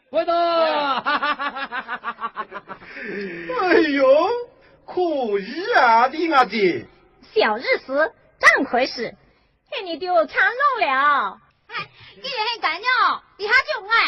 回头。 哎呦，可以啊，你阿弟。 小日子真亏是，嘿，你丢看漏了。 哎，既然很干喏，一下就爱。